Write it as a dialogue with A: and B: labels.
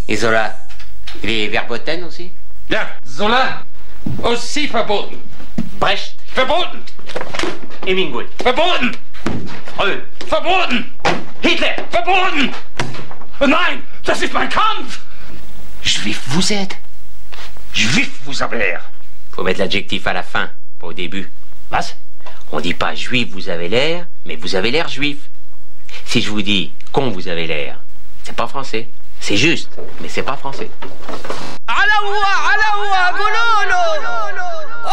A: Et Zola, il est verboten aussi?
B: Ja, Zola, aussi verboten.
A: Brecht?
B: Verboten!
A: Hemingway?
B: Verboten!
A: Freud?
B: Verboten!
A: Hitler?
B: Verboten! Nein, das ist mein Kampf!
A: Juif vous êtes?
B: Juif vous avez l'air.
A: Faut mettre l'adjectif à la fin, pas au début.
B: Was?
A: On dit pas juif vous avez l'air, mais vous avez l'air juif. Si je vous dis con vous avez l'air, c'est pas français. C'est juste, mais c'est pas français.